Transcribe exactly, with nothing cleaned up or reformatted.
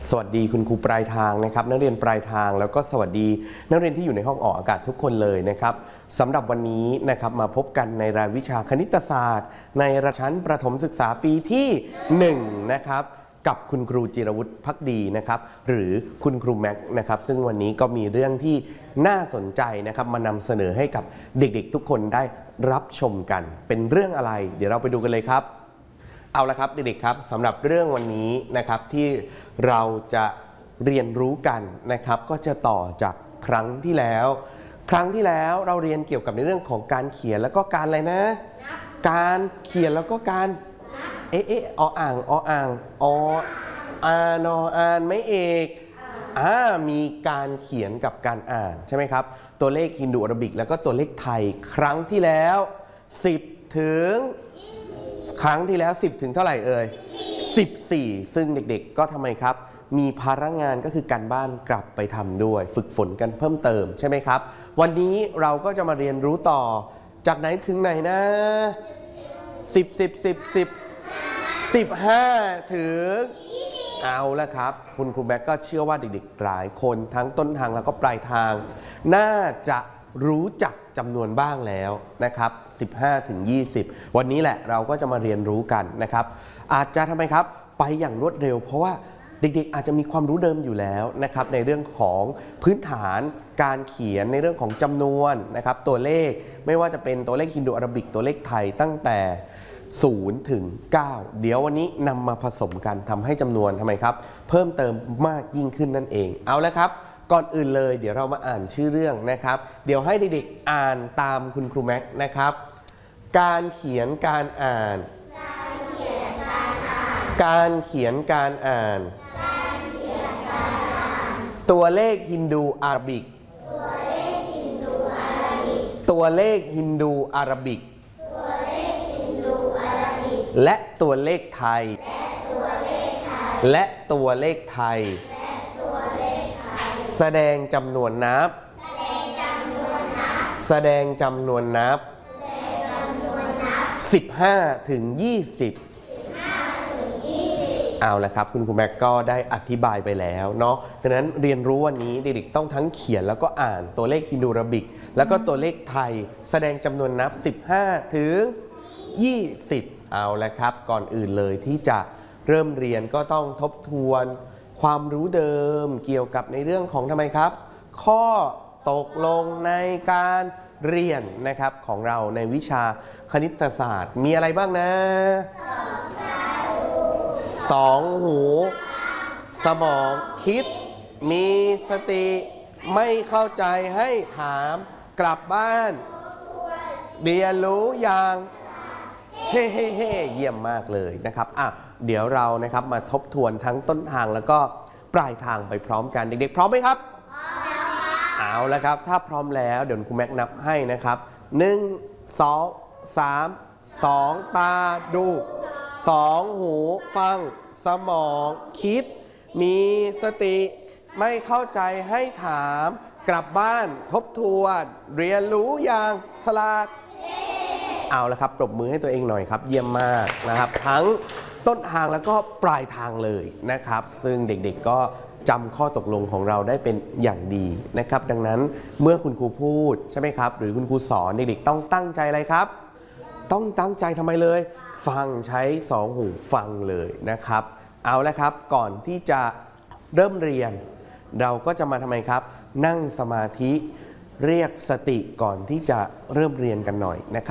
สวัสดีคุณครูปลายทางนะครับนักเรียนปลายทางแล้วก็สวัสดีนักเรียนที่อยู่ในห้องออกอากาศทุกคนเลยนะครับสำหรับวันนี้นะครับมาพบกันในรายวิชาคณิตศาสตร์ในระดับชั้นประถมศึกษาปีที่หนึ่งนะครับกับคุณครูจิรวุฒิภักดีนะครับหรือคุณครูแม็กนะครับซึ่งวันนี้ก็มีเรื่องที่น่าสนใจนะครับมานำเสนอให้กับเด็กๆทุกคนได้รับชมกันเป็นเรื่องอะไรเดี๋ยวเราไปดูกันเลยครับเอาละครับเด็กๆครับสำหรับเรื่องวันนี้นะครับที่เราจะเรียนรู้กันนะครับก็จะต่อจากครั้งที่แล้วครั้งที่แล้วเราเรียนเกี่ยวกับในเรื่องของการเขียนแล้วก็การอะไรนะการเขียนแล้วก็การเอ๊ะเอ๊ะออ่างออ่างออานออ่านไม่เอกอ่ามีการเขียนกับการอ่านใช่ไหมครับตัวเลขฮินดูอาราบิกแล้วก็ตัวเลขไทยครั้งที่แล้วสิบถึงครั้งที่แล้วสิบถึงเท่าไหร่เอ่ยสิบสี่ซึ่งเด็กๆก็ทำไมครับมีภาระงานก็คือการบ้านกลับไปทำด้วยฝึกฝนกันเพิ่มเติมใช่ไหมครับวันนี้เราก็จะมาเรียนรู้ต่อจากไหนถึงไหนนะสิบสิบสิบสิบสิบห้าถึงเอาละครับคุณครูแบ็กก็เชื่อว่าเด็กๆหลายคนทั้งต้นทางแล้วก็ปลายทางน่าจะรู้จักจำนวนบ้างแล้วนะครับสิบห้าถึงยี่สิบวันนี้แหละเราก็จะมาเรียนรู้กันนะครับอาจจะทำไมครับไปอย่างรวดเร็วเพราะว่าเด็กๆอาจจะมีความรู้เดิมอยู่แล้วนะครับในเรื่องของพื้นฐานการเขียนในเรื่องของจำนวนนะครับตัวเลขไม่ว่าจะเป็นตัวเลขฮินดูอาราบิกตัวเลขไทยตั้งแต่ศูนย์ถึงเก้าเดี๋ยววันนี้นำมาผสมกันทำให้จำนวนทำไมครับเพิ่มเติมมากยิ่งขึ้นนั่นเองเอาละครับก่อนอื่นเลยเดี๋ยวเรามาอ่านชื่อเรื่องนะครับเดี๋ยวให้เด็กๆอ่านตามคุณครูแม็กนะครับการเขียนการอ่านการเขียนการอ่านตัวเลขฮินดูอาราบิกตัวเลขฮินดูอาราบิกและตัวเลขไทยและตัวเลขไทยแสดงจำนวนนับแสดงจำนวนนับสิบห้าถึงยี่สิบเอาละครับคุณครูแม็กก็ได้อธิบายไปแล้วเนาะดังนั้นเรียนรู้วันนี้เด็กๆต้องทั้งเขียนแล้วก็อ่านตัวเลขฮินดูอาราบิกแล้วก็ตัวเลขไทยแสดงจำนวนนับสิบห้าถึงยี่สิบเอาละครับก่อนอื่นเลยที่จะเริ่มเรียนก็ต้องทบทวนความรู้เดิมเกี่ยวกับในเรื่องของทำไมครับข้อตกลงในการเรียนนะครับของเราในวิชาคณิตศาสตร์มีอะไรบ้างนะสองหูสมองคิดมีสติไม่เข้าใจให้ถามกลับบ้านเรียนรู้อย่างเฮ้เฮ้เฮ้เยี่ยมมากเลยนะครับอ่ะเดี๋ยวเรานะครับมาทบทวนทั้งต้นทางแล้วก็ปลายทางไปพร้อมกันเด็กๆพร้อมไหมครับพร้อมแล้วครับเอาละครับถ้าพร้อมแล้วเดี๋ยวครูแม็กนับให้นะครับหนึ่งสองสามสองตาดูสองหูฟังสมองคิดมีสติไม่เข้าใจให้ถามกลับบ้านทบทวนเรียนรู้อย่างฉลาดเอาละครับปรบมือให้ตัวเองหน่อยครับเยี่ยมมากนะครับทั้งต้นทางแล้วก็ปลายทางเลยนะครับซึ่งเด็กๆก็จำข้อตกลงของเราได้เป็นอย่างดีนะครับดังนั้นเมื่อคุณครูพูดใช่ไหมครับหรือคุณครูสอนเด็กๆต้องตั้งใจอะไรครับต้องตั้งใจทำไมเลยฟังใช้สองหูฟังเลยนะครับเอาละครับก่อนที่จะเริ่มเรียนเราก็จะมาทำไมครับนั่งสมาธิเรียกสติก่อนที่จะเริ่มเรียนกันหน่อยนะครับ